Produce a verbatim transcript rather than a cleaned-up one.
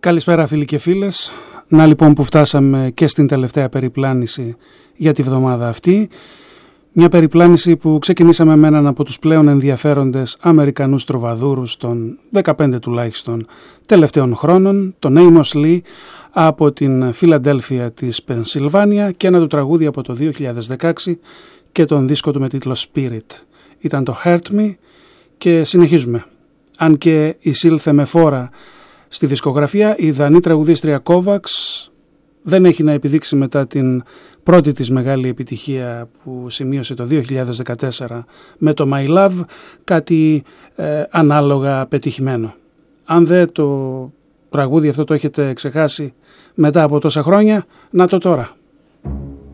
Καλησπέρα φίλοι και φίλες. Να λοιπόν που φτάσαμε και στην τελευταία περιπλάνηση για τη βδομάδα αυτή. Μια περιπλάνηση που ξεκινήσαμε με έναν από τους πλέον ενδιαφέροντες Αμερικανούς τροβαδούρους των δεκαπέντε τουλάχιστον τελευταίων χρόνων, τον Amos Lee από την Φιλαντέλφια της Πενσιλβάνια και ένα του τραγούδι από το δύο χιλιάδες δεκαέξι και τον δίσκο του με τίτλο Spirit. Ήταν το Hurt Me και συνεχίζουμε. Αν και εισήλθε με φόρα στη δισκογραφία, η δανή τραγουδίστρια Kovacs δεν έχει να επιδείξει μετά την πρώτη της μεγάλη επιτυχία που σημείωσε το δύο χιλιάδες δεκατέσσερα με το My Love κάτι ε, ανάλογα πετυχημένο. Αν δεν το τραγούδι αυτό το έχετε ξεχάσει μετά από τόσα χρόνια, να το τώρα.